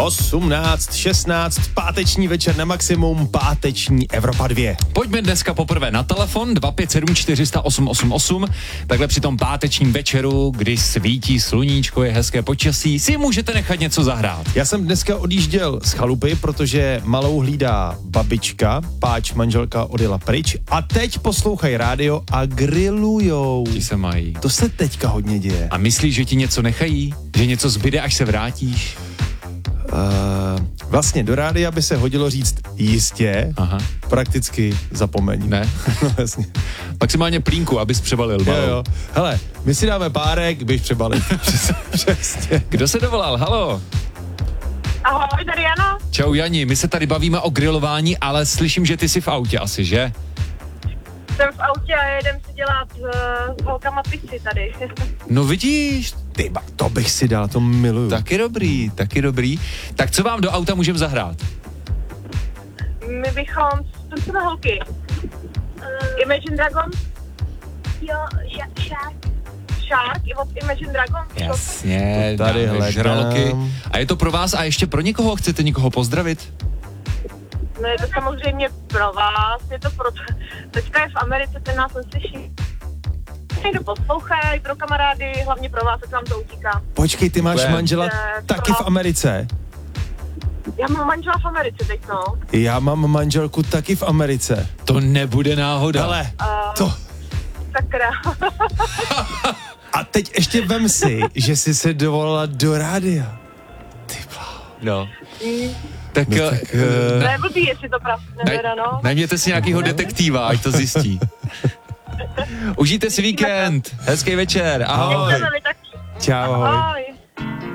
18:16, páteční večer na maximum, páteční Evropa 2. Pojďme dneska poprvé na telefon 257 400 888. Takhle při tom pátečním večeru, kdy svítí sluníčko, je hezké počasí, si můžete nechat něco zahrát. Já jsem dneska odjížděl z chalupy, protože malou hlídá babička, páč manželka odjela pryč a teď poslouchají rádio a grillujou. Ti se mají. To se teďka hodně děje. A myslíš, že ti něco nechají? Že něco zbyde, až se vrátíš? Vlastně do rádia by se hodilo říct jistě, Aha. prakticky zapomeň. Ne? No, jasně. Maximálně plínku, abys přebalil. Jo. Hele, my si dáme párek, běž přebalit. Přesně. Kdo se dovolal? Halo? Ahoj, tady Jana. Čau Jani, my se tady bavíme o grilování, ale slyším, že ty jsi v autě asi, že? Jsem v autě a jedem si dělat s holkama pici tady. No vidíš, Tyba, to bych si dal, to miluju. taky dobrý. Tak co vám do auta můžeme zahrát? My bychom, co jsme holky? Imagine Dragons? Jo, Shark. Shark i od Imagine Dragons? Jasně, To tady dáme hledám. žraloky. A je to pro vás a ještě pro někoho? Chcete někoho pozdravit? No je to samozřejmě pro vás, je to pro... Teďka je v Americe, ten nás neslyší. Někdo poslouchá, i pro kamarády, hlavně pro vás, jak vám to utíká. Počkej, ty máš Bude. manžela taky v Americe? Já mám manžela v Americe teď, no. Já mám manželku taky v Americe. To nebude náhoda. Hele, to... Sakra. A teď ještě vem si, že jsi se dovolala do rádia. Ty bláho. No. Tak, No tak, To je blbý, jestli to pravda, no. najměte si nějakýho detektiva, ať to zjistí. Užijte si víkend. Hezký večer. Ahoj. Děkujeme, vy taky. Čau, ahoj. Ahoj.